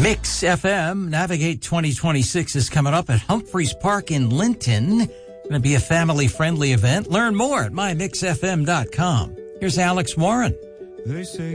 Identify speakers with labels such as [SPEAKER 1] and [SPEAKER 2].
[SPEAKER 1] Mix FM Navigate 2026 is coming up at Humphreys Park in Linton. Going to be a family-friendly event. Learn more at mymixfm.com. Here's Alex Warren.
[SPEAKER 2] They say